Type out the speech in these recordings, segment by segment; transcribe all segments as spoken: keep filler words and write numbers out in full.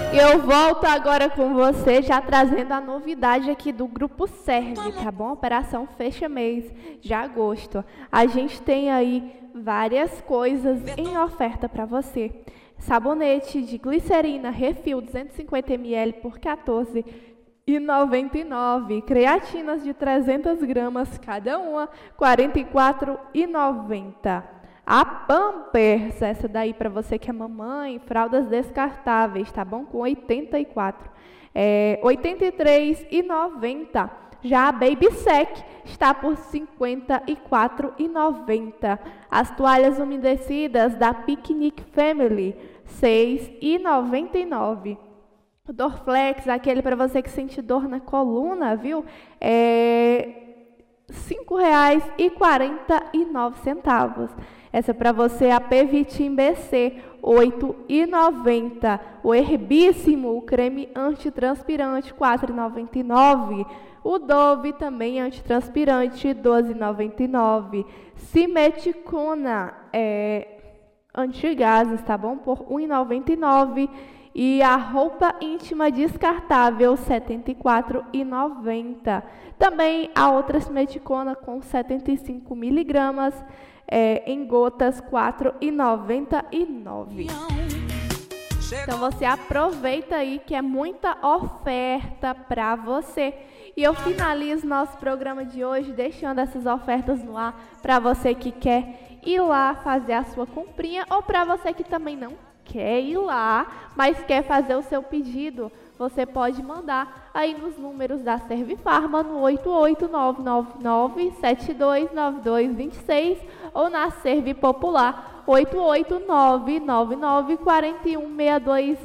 E eu volto agora com você, já trazendo a novidade aqui do Grupo Serve, tá bom? Operação Fecha Mês de agosto. A gente tem aí várias coisas em oferta para você. Sabonete de glicerina refil duzentos e cinquenta mililitros por quatorze reais e noventa e nove centavos. Creatinas de trezentas gramas cada uma, quarenta e quatro reais e noventa centavos. A Pampers, essa daí para você que é mamãe, fraldas descartáveis, tá bom? Com oitenta e quatro, é, oitenta e três reais e noventa centavos. Já a Baby Sec está por cinquenta e quatro reais e noventa centavos. As toalhas umedecidas da Picnic Family, seis reais e noventa e nove centavos. O Dorflex, aquele para você que sente dor na coluna, viu? É cinco reais e quarenta e nove centavos. Essa para você, a P-Vitim B C, oito reais e noventa centavos. O Herbíssimo, o creme antitranspirante, quatro reais e noventa e nove centavos. O Dove, também antitranspirante, doze reais e noventa e nove centavos. Simeticona, é, antigases, tá bom? Por um real e noventa e nove centavos. E a roupa íntima descartável, setenta e quatro reais e noventa centavos. Também a outra Simeticona com setenta e cinco miligramas, é, em gotas, quatro reais e noventa e nove centavos. Então você aproveita aí que é muita oferta para você. E eu finalizo nosso programa de hoje deixando essas ofertas no ar para você que quer ir lá fazer a sua comprinha ou para você que também não quer ir lá, mas quer fazer o seu pedido. Você pode mandar aí nos números da Servifarma no oito oito nove nove nove sete dois nove dois dois seis ou na Servi Popular oito oito nove nove nove quatro um seis dois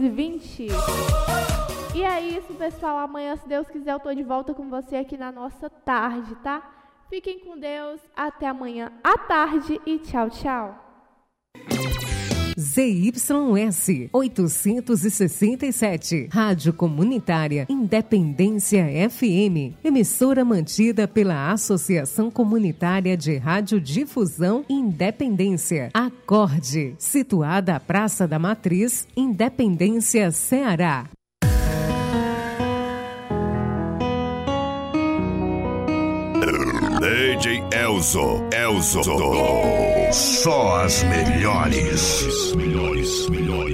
dois. E é isso, pessoal. Amanhã, se Deus quiser, eu tô de volta com você aqui na nossa tarde, tá? Fiquem com Deus. Até amanhã à tarde e tchau, tchau. Z Y S oitocentos e sessenta e sete, Rádio Comunitária Independência F M, emissora mantida pela Associação Comunitária de Radiodifusão Independência, Acorde, situada à Praça da Matriz, Independência, Ceará. D J Elzo, Elzo, só as melhores, melhores, melhores.